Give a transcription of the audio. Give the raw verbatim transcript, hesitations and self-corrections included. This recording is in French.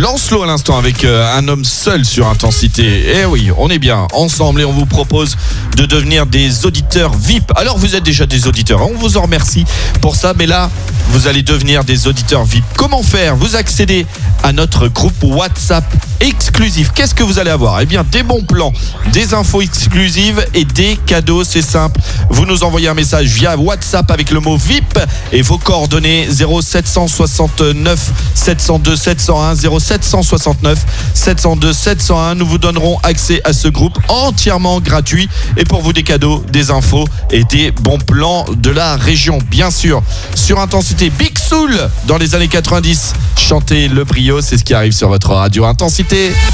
Lancelot à l'instant avec euh, un homme seul sur Intensité. Eh oui, on est bien ensemble et on vous propose de devenir des auditeurs V I P. Alors vous êtes déjà des auditeurs, on vous en remercie pour ça, mais là, vous allez devenir des auditeurs V I P. Comment faire? Vous accédez à notre groupe WhatsApp exclusif. Qu'est-ce que vous allez avoir? Eh bien, des bons plans, des infos exclusives et des cadeaux. C'est simple. Vous nous envoyez un message via WhatsApp avec le mot V I P et vos coordonnées zéro sept cent soixante-neuf sept cent deux sept cent un zéro sept cent soixante-neuf sept cent deux sept cent un. Nous vous donnerons accès à ce groupe entièrement gratuit et pour vous des cadeaux, des infos et des bons plans de la région. Bien sûr, sur Intensité, Big Soul dans les années quatre-vingt-dix. Chantez le brio, c'est ce qui arrive sur votre radio Intensité.